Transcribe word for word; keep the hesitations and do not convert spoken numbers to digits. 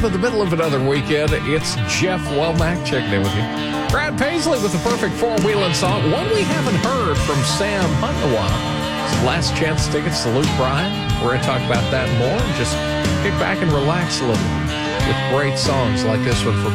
In the middle of another weekend, it's Jeff Womack checking in with you. Brad Paisley with the perfect four-wheeling song. One we haven't heard from Sam Hunt in a while. It's Last Chance tickets to Luke Bryan. We're going to talk about that more and just kick back and relax a little with great songs like this one from